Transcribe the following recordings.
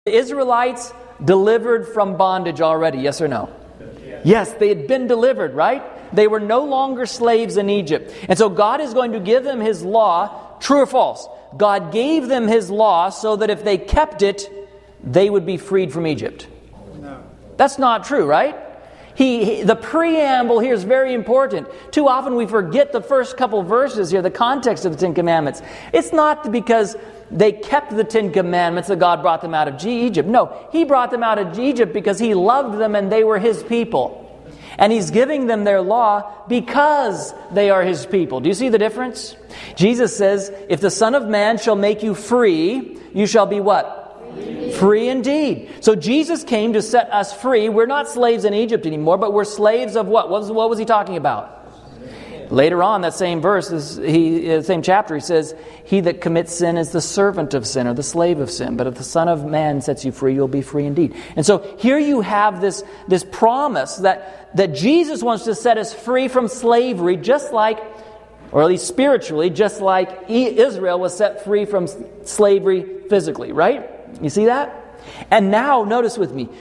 The Israelites delivered from bondage already, yes or no? Yes, they had been delivered, right? They were no longer slaves in Egypt. And so God is going to give them His law, true or false? God gave them His law so that if they kept it, they would be freed from Egypt. No. That's not true, right? The preamble here is very important. Too often we forget the first couple verses here, the context of the Ten Commandments. It's not because they kept the Ten Commandments that God brought them out of Egypt. No, He brought them out of Egypt because He loved them and they were His people. And He's giving them their law because they are His people. Do you see the difference? Jesus says, if the Son of Man shall make you free, you shall be what? Free indeed. So Jesus came to set us free. We're not slaves in Egypt anymore, but we're slaves of what? What was He talking about? Later on, that same verse, same chapter, He says, he that commits sin is the servant of sin or the slave of sin. But if the Son of Man sets you free, you'll be free indeed. And so here you have this promise that Jesus wants to set us free from slavery, just like, or at least spiritually, just like Israel was set free from slavery physically, right? You see that? And now, notice with me,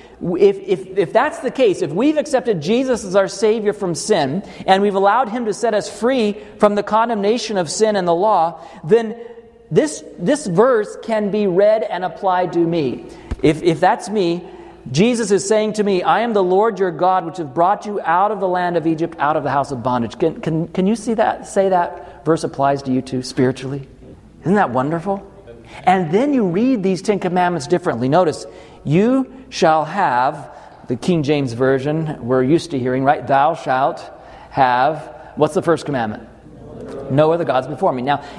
if that's the case, if we've accepted Jesus as our Savior from sin, and we've allowed Him to set us free from the condemnation of sin and the law, then this verse can be read and applied to me. If that's me, Jesus is saying to me, I am the Lord your God, which have brought you out of the land of Egypt, out of the house of bondage. Can you see that? Say that verse applies to you too, spiritually? Isn't that wonderful? And then you read these Ten Commandments differently. Notice, you shall have, the King James Version we're used to hearing, right? Thou shalt have, what's the first commandment? No other gods before me. Now,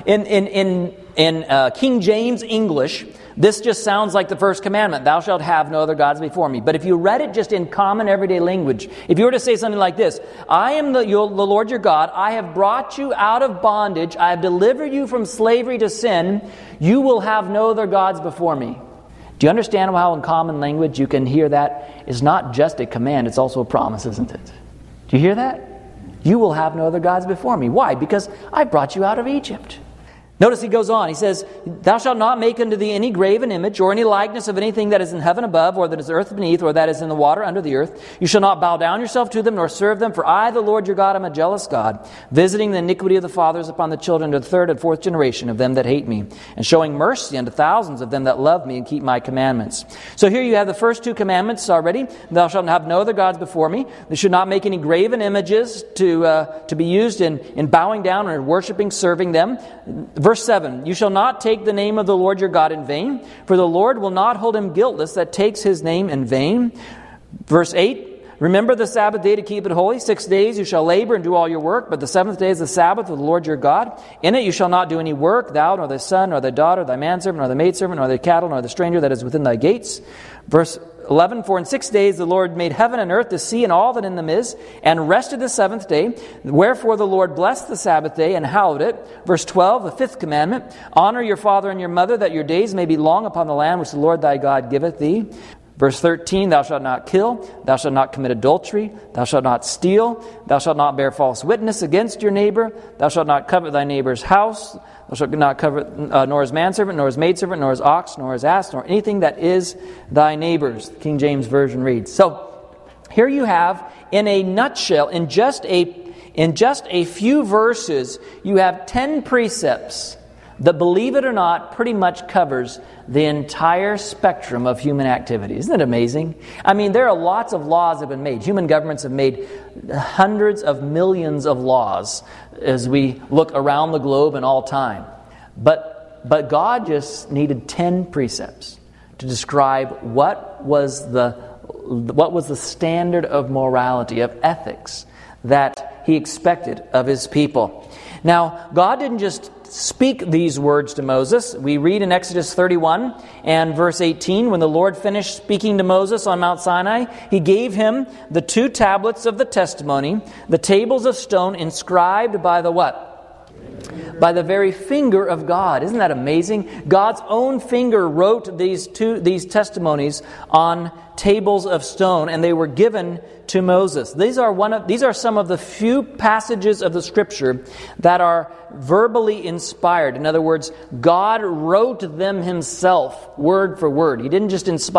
in King James English, this just sounds like the first commandment. Thou shalt have no other gods before me. But if you read it just in common everyday language, if you were to say something like this, I am the Lord your God. I have brought you out of bondage. I have delivered you from slavery to sin. You will have no other gods before me. Do you understand how in common language you can hear that? It's not just a command, it's also a promise, isn't it? Do you hear that? You will have no other gods before me. Why? Because I brought you out of Egypt. Notice he goes on. He says, thou shalt not make unto thee any graven image or any likeness of anything that is in heaven above or that is earth beneath or that is in the water under the earth. You shall not bow down yourself to them nor serve them. For I, the Lord your God, am a jealous God, visiting the iniquity of the fathers upon the children to the third and fourth generation of them that hate me, and showing mercy unto thousands of them that love me and keep my commandments. So here you have the first two commandments already. Thou shalt have no other gods before me. Thou should not make any graven images to be used in bowing down or worshiping, serving them. Verse 7, you shall not take the name of the Lord your God in vain, for the Lord will not hold him guiltless that takes His name in vain. Verse 8, remember the Sabbath day to keep it holy. 6 days you shall labor and do all your work, but the seventh day is the Sabbath of the Lord your God. In it you shall not do any work, thou, nor thy son, nor thy daughter, thy manservant, nor thy maidservant, nor thy cattle, nor the stranger that is within thy gates. Verse 11, for in 6 days the Lord made heaven and earth, the sea, and all that in them is, and rested the seventh day. Wherefore the Lord blessed the Sabbath day and hallowed it. Verse 12, the fifth commandment, honor your father and your mother, that your days may be long upon the land which the Lord thy God giveth thee. Verse 13, thou shalt not kill, thou shalt not commit adultery, thou shalt not steal, thou shalt not bear false witness against your neighbor, thou shalt not covet thy neighbor's house, thou shalt not covet nor his manservant, nor his maidservant, nor his ox, nor his ass, nor anything that is thy neighbor's. The King James Version reads. So here you have, in a nutshell, in just a few verses, you have 10 precepts that, believe it or not, pretty much covers the entire spectrum of human activity. Isn't it amazing? I mean, there are lots of laws that have been made. Human governments have made hundreds of millions of laws as we look around the globe in all time. But God just needed 10 precepts to describe what was the standard of morality, of ethics that He expected of His people. Now, God didn't just speak these words to Moses. We read in Exodus 31 and verse 18, when the Lord finished speaking to Moses on Mount Sinai, He gave him the 2 tablets of the testimony, the tables of stone inscribed by the what? By the very finger of God. Isn't that amazing? God's own finger wrote these testimonies on tables of stone, and they were given to Moses. These are some of the few passages of the Scripture that are verbally inspired. In other words, God wrote them Himself, word for word. He didn't just inspire